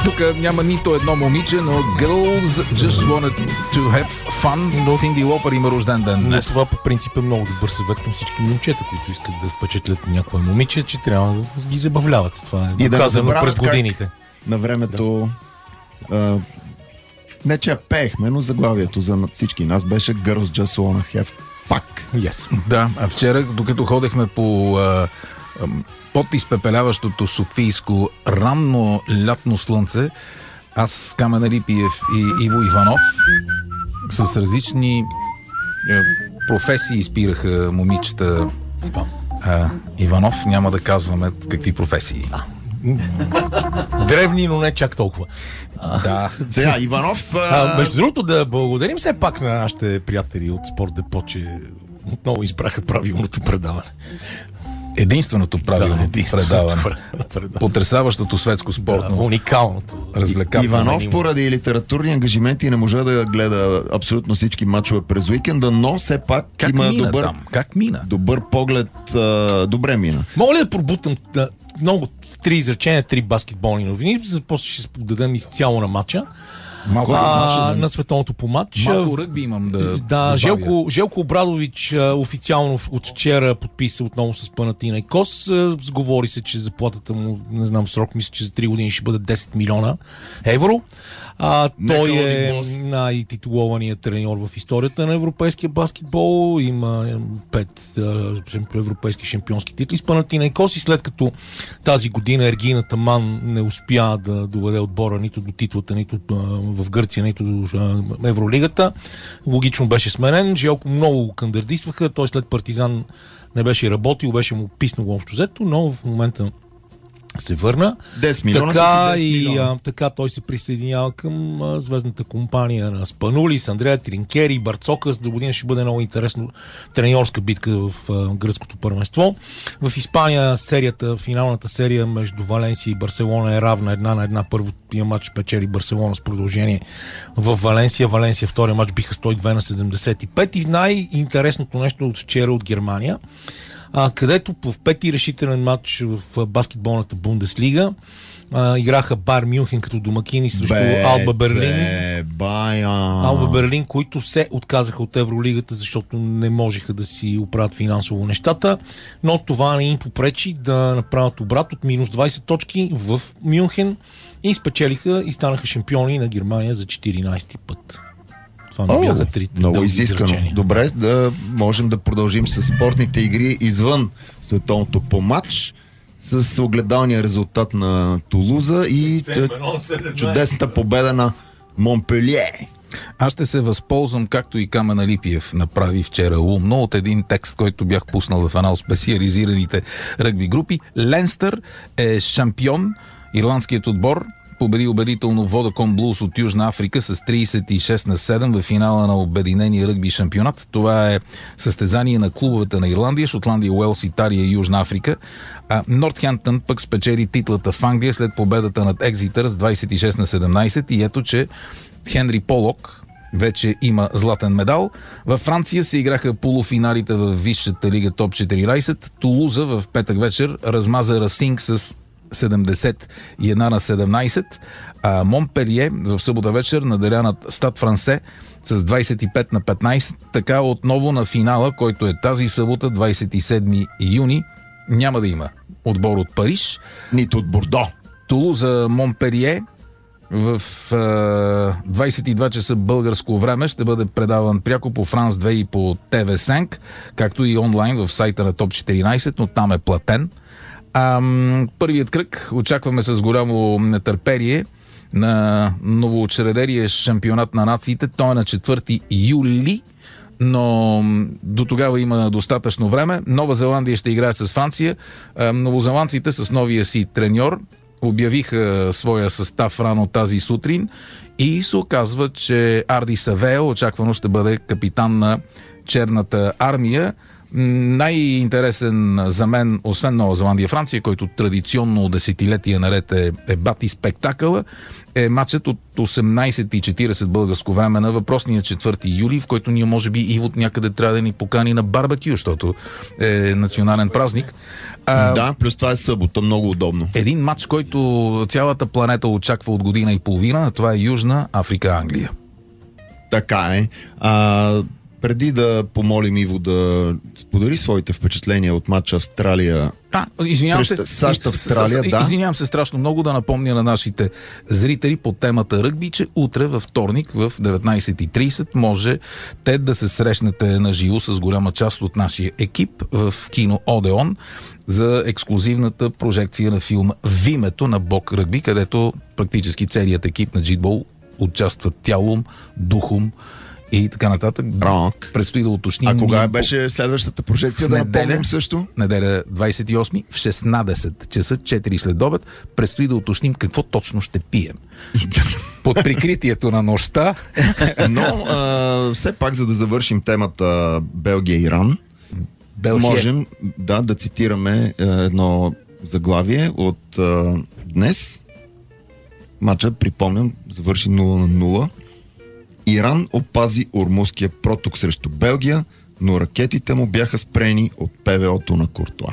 Тук няма нито едно момиче, но Girls Just Wanted to Have Fun. Синди Лопър има рожден ден Но днес. това по принцип е много добър съвет към всички момчета, които искат да впечатлят някое момиче, че трябва да ги забавляват. Това е И да доказано забравят през годините. На времето не че я пеехме, но заглавието за всички нас беше Girls Just Wanna Have Fuck. Yes. Да, а вчера, докато ходехме по под изпепеляващото софийско ранно лятно слънце, аз, Камен Алипиев и Иво Иванов с различни професии спираха момичета. Иванов, няма да казваме какви професии. Древни, но не чак толкова. Да. Сега, Иванов... Между другото, да благодарим все пак на нашите приятели от Спорт Депо, че отново избраха правилното предаване. Единственото правилно предаване. Потресаващото светско спортно. Уникалното. Развлекателно. Иванов поради литературни ангажименти не може да гледа абсолютно всички мачове през уикенда, но все пак как има мина там? Как мина? Добър поглед. Добре мина. Мога ли да пробутам много 3 изречения, 3 баскетболни новини, после ще сподадем изцяло на матча. Малко на световното по матч. Малко ръгби имам да Желко Обрадович официално от вчера подписа отново с Панатинайкос. Сговори се, че заплатата му, не знам срок, мисля, че за 3 години ще бъде 10 милиона евро. Той е най-титулованият треньор в историята на европейския баскетбол. Има 5 европейски шампионски титли с Панатинайкос и след като тази година Ергин Атаман не успя да доведе отбора нито до титлата, нито в Гърция, нито до Евролигата, логично беше сменен. Желко много кандидатстваха. Той след Партизан не беше работил, беше му писнало общо взето, но в момента се върна. 10 милиона така той се присъединява към звездната компания на Спанули, с Андрея Тринкери, Барцокас. До година ще бъде много интересно треньорска битка в гръцкото първенство. В Испания финалната серия между Валенсия и Барселона е равна 1-1. Първия матч печели Барселона с продължение в Валенсия. Валенсия втория матч биха 102-75. И най-интересното нещо от вчера от Германия, където в пети решителен матч в баскетболната Бундеслига играха Бар Мюнхен като домакини срещу Алба Берлин. Алба Берлин, които се отказаха от Евролигата, защото не можеха да си оправят финансово нещата, но това не им попречи да направят обрат от минус 20 точки в Мюнхен и спечелиха и станаха шампиони на Германия за 14-ти път. Това не бяха трите. Много изискано. Изречения. Добре, да можем да продължим с спортните игри извън световното по матч, с огледалния резултат на Тулуза и чудесната победа на Монпелие. Аз ще се възползвам, както и Камен Алипиев направи вчера умно, от един текст, който бях пуснал в една от специализираните ръгби групи. Ленстър е шампион, ирландският отбор победи убедително Водакон Блус от Южна Африка с 36-7 в финала на обединения ръгби шампионат. Това е състезание на клубовете на Ирландия, Шотландия, Уелс, Италия и Южна Африка. Нортхемптън пък спечели титлата в Англия след победата над Екзитър с 26-17 и ето, че Хенри Полок вече има златен медал. Във Франция се играха полуфиналите в Висшата лига Топ 14. Тулуза в петък вечер размаза Расинг с 71-17, а Монпелие в събота вечер наделя над Стад Франсе с 25-15. Така отново на финала, който е тази събота, 27 юни, няма да има отбор от Париж. Нито от Бордо. Тулуза Монпелие в 22 часа българско време ще бъде предаван пряко по Франс 2 и по ТВ5, както и онлайн в сайта на Топ 14, но там е платен. Първият кръг очакваме с голямо нетърпение на новоучредения шампионат на нациите. Той е на 4 юли, но до тогава има достатъчно време. Нова Зеландия ще играе с Франция. Новозеландците с новия си треньор обявиха своя състав рано тази сутрин и се оказва, че Арди Савео очаквано ще бъде капитан на черната армия. Най-интересен за мен, освен Нова Зеландия, Франция, който традиционно десетилетия наред е бати спектакъла, е матчът от 18:40 българско време на въпросния 4 юли, в който ние може би и от някъде трябва да ни покани на барбекю, защото е национален празник. Да, плюс това е събота, много удобно. Един матч, който цялата планета очаква от година и половина, това е Южна Африка-Англия. Така е. Преди да помолим Иво да сподели своите впечатления от матча Австралия САЩ-Австралия, да. Извинявам се страшно много да напомня на нашите зрители по темата ръгби, че утре във вторник в 19:30 може те да се срещнете на живо с голяма част от нашия екип в кино Одеон за ексклюзивната прожекция на филма Вимето на Бог ръгби, където практически целият екип на Джитбол участват тялом, духом и така нататък. Предстои да уточним. А кога беше следващата прожекция? Да напомним също? Неделя 28 в 16 часа, 4 след обед. Предстои да уточним какво точно ще пием. Под прикритието на нощта. Но все пак, за да завършим темата Белгия-Иран, можем да цитираме едно заглавие от днес. Матча, припомням, завърши 0-0. Иран опази Ормузския проток срещу Белгия, но ракетите му бяха спрени от ПВО-то на Куртуа.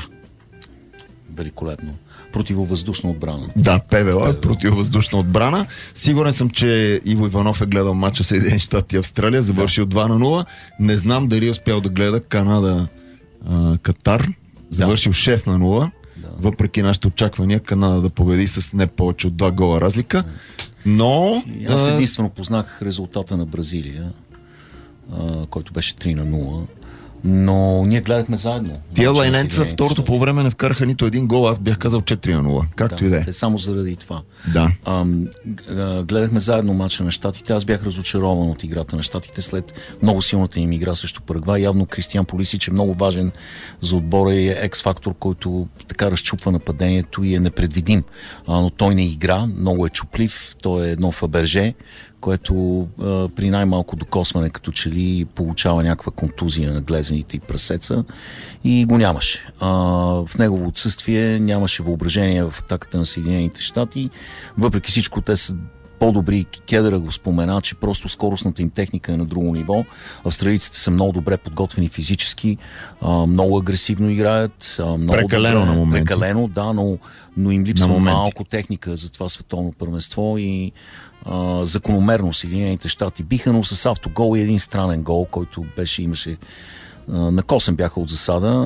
Великолепно. Противовъздушна отбрана. Да, ПВО е противовъздушна отбрана. Сигурен съм, че Иво Иванов е гледал матча Съединени щати и Австралия, завършил 2-0. Не знам дали е успял да гледа Канада-Катар, завършил 6-0. Въпреки нашите очаквания, Канада да победи с не повече от 2 гола разлика. Но... Аз единствено познах резултата на Бразилия, който беше 3-0. Но ние гледахме заедно. Тия лайненца второто по време не вкараха нито един гол. Аз бях казал 4-0. Както и да е. Само заради това. Да. Гледахме заедно матча на щатите. Аз бях разочарован от играта на щатите след много силната им игра срещу Парагвай. Явно Кристиан Полисич е много важен за отбора и е екс-фактор, който така разчупва нападението и е непредвидим. Но той не игра, много е чуплив. Той е едно Фаберже, което при най-малко докосване като че ли получава някаква контузия на глезените и прасеца и го нямаше. В негово отсъствие нямаше въображение в атаката на Съединените щати. Въпреки всичко те са по-добри. Кедъра го спомена, че просто скоростната им техника е на друго ниво. Австралийците са много добре подготвени физически, много агресивно играят. Прекалено на моменти. Прекалено, да, но им липсва малко техника за това световно първенство и закономерно Съединените щати биха, но с автогол и един странен гол, който имаше на косъм бяха от засада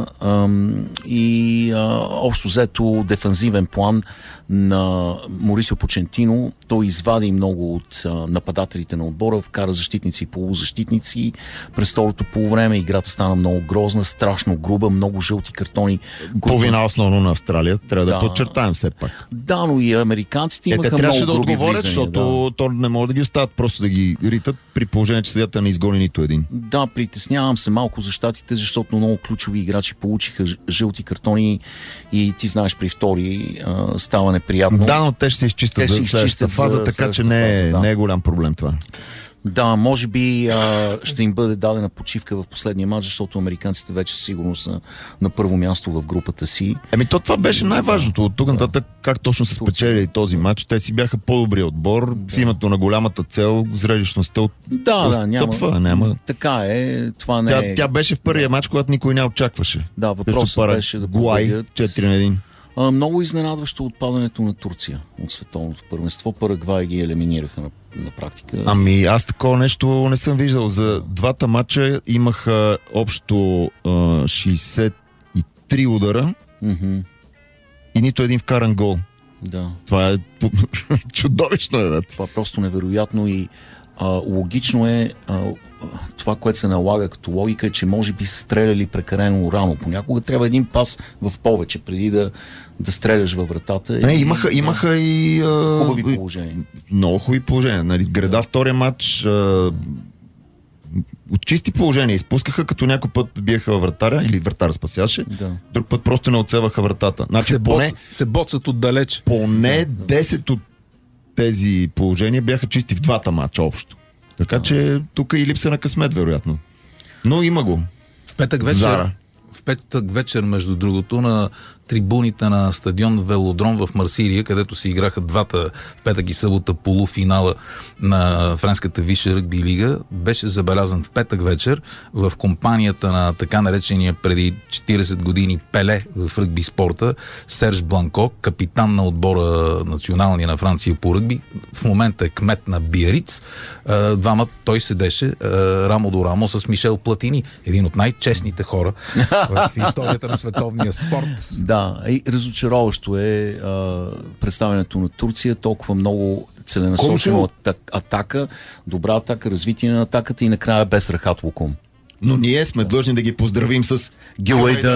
и общо взето дефанзивен план на Морисио Почентино. Той извади много от нападателите на отбора, вкара защитници и полузащитници. През второто полувреме играта стана много грозна, страшно груба, много жълти картони. Половина основно на Австралия, трябва да подчертаем все пак. Да, но и американците имаха много трябваше груби да отговорят, влизания, защото то не могат да ги оставят просто да ги ритат, при положение, че съдията не изгони нито един. Да, притеснявам се малко за щатите, защото много ключови играчи получиха жълти картони и ти знаеш, при втори става неприятно. Да, но те ще се изчистят за следващата фаза, така че не е голям проблем това. Да, може би ще им бъде дадена почивка в последния матч, защото американците вече сигурно са на първо място в групата си. Това беше най-важното. От тук нататък как точно се спечели този матч. Те си бяха по-добри отбор. В името на голямата цел, зрелищността отстъпва. Няма. Така е. Това не е. Тя беше в първия матч, когато никой не очакваше. Да, въпросът беше да победят 4-1. Много изненадващо отпадането на Турция от световното първенство. Парагвай ги елиминираха на практика. Аз такова нещо не съм виждал. За двата матча имаха общо 63 удара и нито един вкаран гол. Да. Това е чудовищно. Това е просто невероятно и логично е това, което се налага като логика е, че може би са стреляли прекалено рано. Понякога трябва един пас в повече, преди да стреляш във вратата. Имаха и хубави положения. Много хубави положения. Греда втория матч от чисти положения изпускаха, като някой път биеха във вратаря или вратар спасяваше, друг път просто не оцелваха вратата. Се боцат отдалеч. Поне 10 от тези положения бяха чисти в двата матча общо. Така че тук и липса на късмет, вероятно. Но има го. В петък вечер в петък вечер, между другото, на трибуните на стадион Велодром в Марсилия, където се играха двата петък и събота полуфинала на френската висша ръгби лига, беше забелязан в петък вечер в компанията на така наречения преди 40 години Пеле в ръгби спорта Серж Бланко, капитан на отбора националния на Франция по ръгби. В момента е кмет на Биариц. Двама той седеше рамо до рамо с Мишел Платини, един от най-честните хора в историята на световния спорт. Да, и разочароващо е представянето на Турция, толкова много целенасочена атака, добра атака, развитие на атаката и накрая без рахат лукум. Но ние сме длъжни да ги поздравим с Гюейдън.